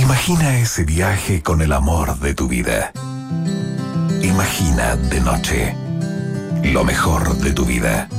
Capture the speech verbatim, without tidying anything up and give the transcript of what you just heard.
Imagina ese viaje con el amor de tu vida. Imagina de noche lo mejor de tu vida.